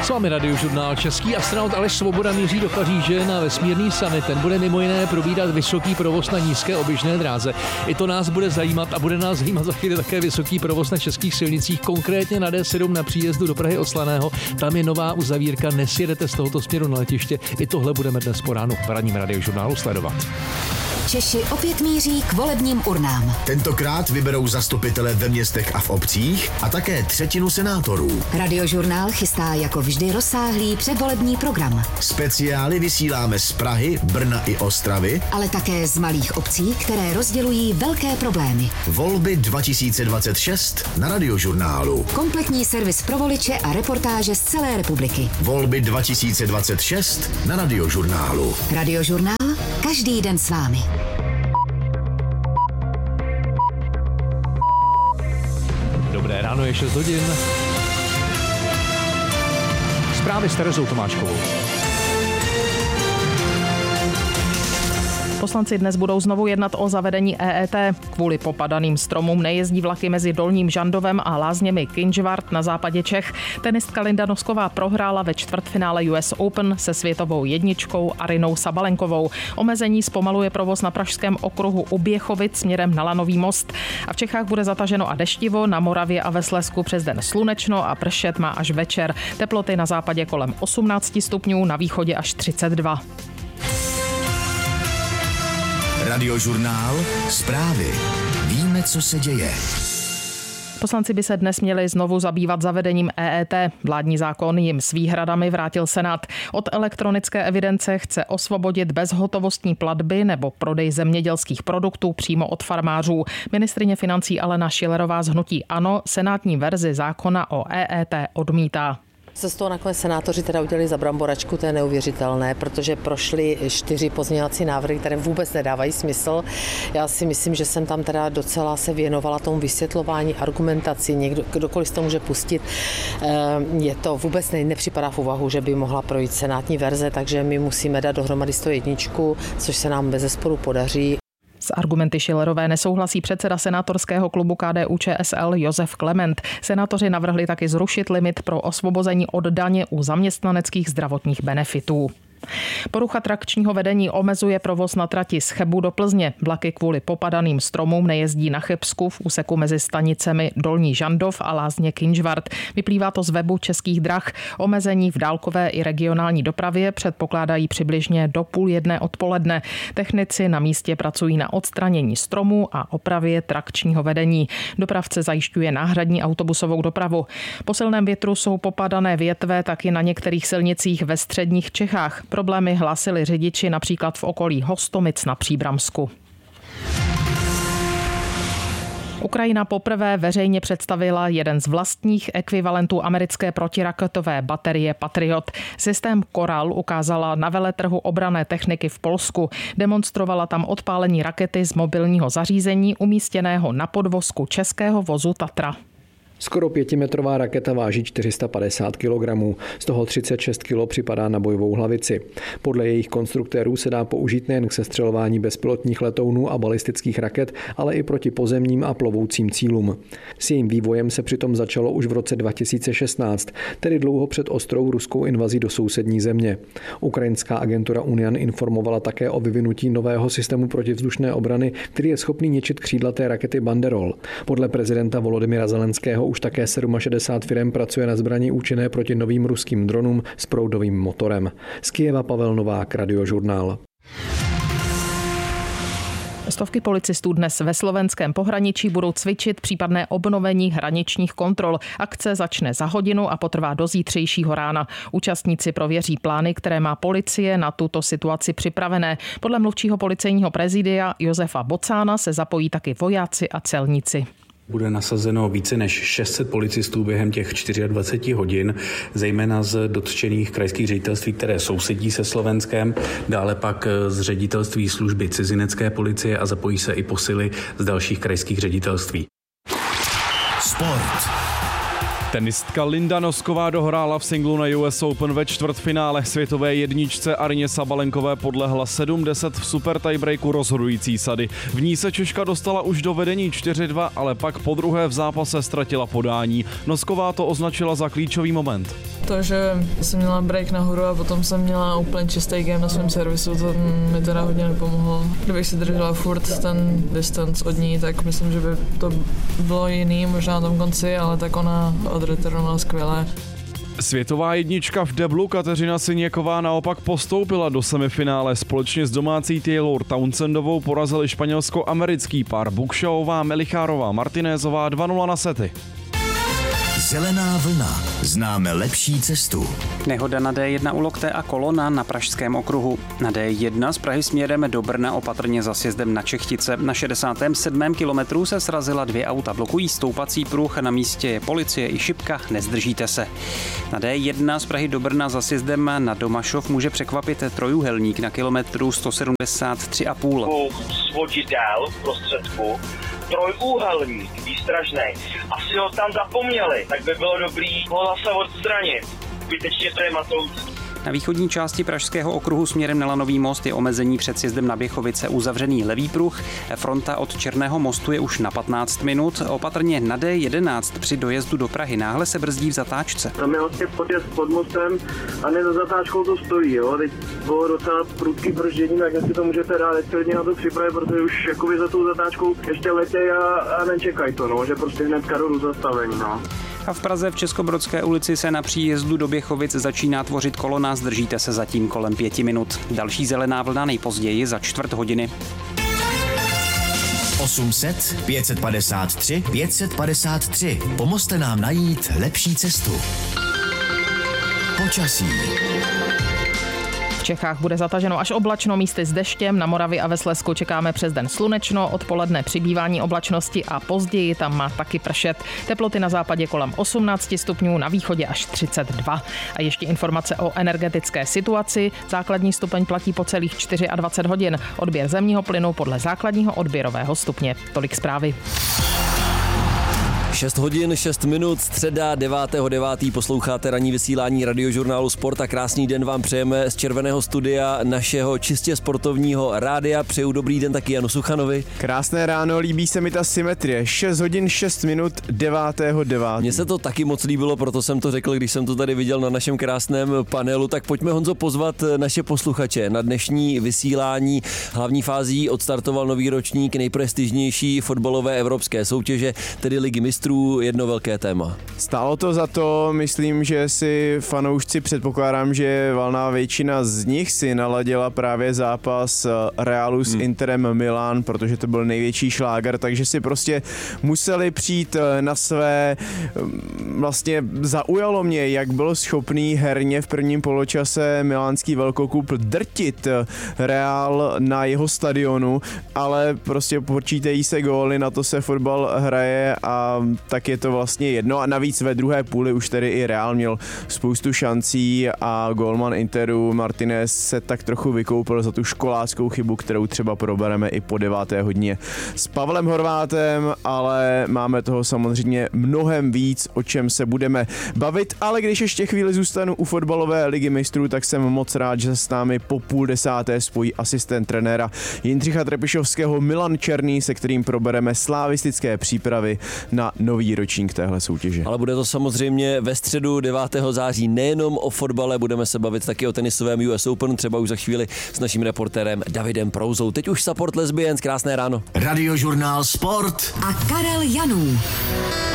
S vámi Radiožurnál. Český astronaut Aleš Svoboda míří do Paříže na vesmírný summit. Ten bude mimo jiné probírat vysoký provoz na nízké oběžné dráze. I to nás bude zajímat a bude nás zajímat za chvíli také vysoký provoz na českých silnicích, konkrétně na D7 na příjezdu do Prahy od Slaného. Tam je nová uzavírka, nesjedete z tohoto směru na letiště. I tohle budeme dnes po ránu v ranním Radiožurnálu sledovat. Češi opět míří k volebním urnám. Tentokrát vyberou zastupitele ve městech a v obcích a také třetinu senátorů. Radiožurnál chystá jako vždy rozsáhlý předvolební program. Speciály vysíláme z Prahy, Brna i Ostravy, ale také z malých obcí, které rozdělují velké problémy. Volby 2026 na Radiožurnálu. Kompletní servis pro voliče a reportáže z celé republiky. Volby 2026 na Radiožurnálu. Radiožurnál každý den s vámi. Dobré ráno, je 6 hodin. Zprávy s Terezou Tomáčkovou. Poslanci dnes budou znovu jednat o zavedení EET. Kvůli popadaným stromům nejezdí vlaky mezi Dolním Žandovem a lázněmi Kynžvart na západě Čech. Tenistka Linda Nosková prohrála ve čtvrtfinále US Open se světovou jedničkou Arynou Sabalenkovou. Omezení zpomaluje provoz na pražském okruhu u Běchovic směrem na Lanový most. A v Čechách bude zataženo a deštivo, na Moravě a ve Slezsku přes den slunečno a pršet má až večer. Teploty na západě kolem 18 stupňů, na východě až 32. Radiožurnál, zprávy. Víme, co se děje. Poslanci by se dnes měli znovu zabývat zavedením EET. Vládní zákon jim s výhradami vrátil Senát. Od elektronické evidence chce osvobodit bezhotovostní platby nebo prodej zemědělských produktů přímo od farmářů. Ministryně financí Alena Schillerová z hnutí ANO senátní verzi zákona o EET odmítá. Co z toho nakonec senátoři teda udělali za bramboračku, to je neuvěřitelné, protože prošly 4 pozměňovací návrhy, které vůbec nedávají smysl. Já si myslím, že jsem tam teda docela se věnovala tomu vysvětlování, argumentaci, kdokoliv to může pustit. Je to vůbec nepřipadá v úvahu, že by mohla projít senátní verze, takže my musíme dát dohromady 101, což se nám bezesporu podaří. S argumenty Schillerové nesouhlasí předseda senátorského klubu KDU-ČSL Josef Klement. Senátoři navrhli taky zrušit limit pro osvobození od daně u zaměstnaneckých zdravotních benefitů. Porucha trakčního vedení omezuje provoz na trati z Chebu do Plzně. Vlaky kvůli popadaným stromům nejezdí na Chebsku v úseku mezi stanicemi Dolní Žandov a lázně Kynžvart. Vyplývá to z webu Českých drah. Omezení v dálkové i regionální dopravě předpokládají přibližně do 12:30 odpoledne. Technici na místě pracují na odstranění stromů a opravě trakčního vedení. Dopravce zajišťuje náhradní autobusovou dopravu. Po silném větru jsou popadané větve taky na některých silnicích ve středních Čechách. Problémy hlásili řidiči například v okolí Hostomic na Příbramsku. Ukrajina poprvé veřejně představila jeden z vlastních ekvivalentů americké protiraketové baterie Patriot. Systém Coral ukázala na veletrhu obranné techniky v Polsku. Demonstrovala tam odpálení rakety z mobilního zařízení umístěného na podvozku českého vozu Tatra. Skoro 5metrová raketa váží 450 kg, z toho 36 kg připadá na bojovou hlavici. Podle jejich konstruktérů se dá použít nejen k sestřelování bezpilotních letounů a balistických raket, ale i proti pozemním a plovoucím cílům. S jejím vývojem se přitom začalo už v roce 2016, tedy dlouho před ostrou ruskou invazí do sousední země. Ukrajinská agentura Union informovala také o vyvinutí nového systému protivzdušné obrany, který je schopný ničit křídlaté rakety Banderol. Podle prezidenta Volodymyra Zelenského už také 67 firem pracuje na zbraní účinné proti novým ruským dronům s proudovým motorem. Z Kyjeva Pavel Novák, Radiožurnál. Stovky policistů dnes ve slovenském pohraničí budou cvičit případné obnovení hraničních kontrol. Akce začne za hodinu a potrvá do zítřejšího rána. Účastníci prověří plány, které má policie na tuto situaci připravené. Podle mluvčího policejního prezidia Josefa Bocána se zapojí taky vojáci a celníci. Bude nasazeno více než 600 policistů během těch 24 hodin, zejména z dotčených krajských ředitelství, které sousedí se Slovenskem, dále pak z ředitelství služby cizinecké policie a zapojí se i posily z dalších krajských ředitelství. Sport. Tenistka Linda Nosková dohrála v singlu na US Open ve čtvrtfinále. Světové jedničce Aryně Sabalenkové podlehla 7-10 v super tiebreaku rozhodující sady. V ní se Češka dostala už do vedení 4-2, ale pak podruhé v zápase ztratila podání. Nosková to označila za klíčový moment. To, že jsem měla break nahoru a potom jsem měla úplně čistý game na svém servisu, to mi teda hodně nepomohlo. Kdybych si držela furt ten distance od ní, tak myslím, že by to bylo jiný, možná na tom konci, ale tak ona odreturnovala skvěle. Světová jednička v deblu Kateřina Siněková naopak postoupila do semifinále. Společně s domácí Taylor Townsendovou porazili španělsko-americký pár Buchšová, Melichárová, Martinézová 2-0 na sety. Zelená vlna. Známe lepší cestu. Nehoda na D1 u Lokté a kolona na Pražském okruhu. Na D1 z Prahy směrem do Brna opatrně za sjezdem na Čechtice. Na 67. kilometru se srazila 2 auta. Blokují stoupací pruh, na místě je policie i šipka, nezdržíte se. Na D1 z Prahy do Brna za sjezdem na Domašov může překvapit trojúhelník na kilometru 173,5. Svodidel v prostředku, trojúhelník výstražnej. Asi ho tam zapomněli, tak by bylo dobrý ho zase odstranit. Zbytečně to je matoucí. Na východní části Pražského okruhu směrem na Lanový most je omezení před sjezdem na Běchovice uzavřený levý pruh. Fronta od Černého mostu je už na 15 minut. Opatrně na D11 při dojezdu do Prahy náhle se brzdí v zatáčce. Tam je vlastně podjezd pod mostem a ne za zatáčkou to stojí. Jo? Teď bylo docela prudký brždění, tak si to můžete dát teď na to připravit, protože už jakoby za tou zatáčkou ještě letěj a nečekaj to, no? Že prostě hnedka do zastavení. No. A v Praze v Českobrodské ulici se na příjezdu do Běchovic začíná tvořit kolona, zdržíte se zatím kolem 5 minut. Další zelená vlna nejpozději za 1/4 hodiny. 800 553 553. Pomozte nám najít lepší cestu. Počasí. V Čechách bude zataženo až oblačno, místy s deštěm, na Moravě a ve Slezsku čekáme přes den slunečno, odpoledne přibývání oblačnosti a později tam má taky pršet. Teploty na západě kolem 18 stupňů, na východě až 32. A ještě informace o energetické situaci. Základní stupeň platí po celých 24 hodin. Odběr zemního plynu podle základního odběrového stupně. Tolik zprávy. 6 hodin, 6 minut, středa 9.9. Posloucháte ranní vysílání Radiožurnálu Sport a krásný den vám přejeme z červeného studia našeho čistě sportovního rádia. Přeju dobrý den taky Janu Suchanovi. Krásné ráno, líbí se mi ta symetrie. 6 hodin, 6 minut 9.9. Mně se to taky moc líbilo, proto jsem to řekl, když jsem to tady viděl na našem krásném panelu. Tak pojďme, Honzo, pozvat naše posluchače na dnešní vysílání. Hlavní fází odstartoval nový ročník nejprestižnější fotbalové evropské soutěže, tedy Ligy mistrů. Jedno velké téma. Stálo to za to, myslím, že si fanoušci, předpokládám, že valná většina z nich si naladila právě zápas Realu s Interem Milán, protože to byl největší šláger, takže si prostě museli přijít na své. Vlastně zaujalo mě, jak byl schopný herně v prvním poločase milánský velkokup drtit Real na jeho stadionu, ale prostě počítají se góly, na to se fotbal hraje a tak je to vlastně jedno a navíc ve druhé půli už tedy i Real měl spoustu šancí a gólman Interu Martinez se tak trochu vykoupil za tu školáckou chybu, kterou třeba probereme i po 9. hodině s Pavlem Horvátem, ale máme toho samozřejmě mnohem víc, o čem se budeme bavit, ale když ještě chvíli zůstanu u fotbalové ligy mistrů, tak jsem moc rád, že se s námi po 9:30 spojí asistent trenéra Jindřicha Trpišovského Milan Černý, se kterým probereme slavistické přípravy na nový ročník téhle soutěže. Ale bude to samozřejmě ve středu 9. září nejenom o fotbale, budeme se bavit taky o tenisovém US Open, třeba už za chvíli s naším reportérem Davidem Prouzou. Teď už Support Lesbians, krásné ráno. Radiožurnál Sport a Karel Janů.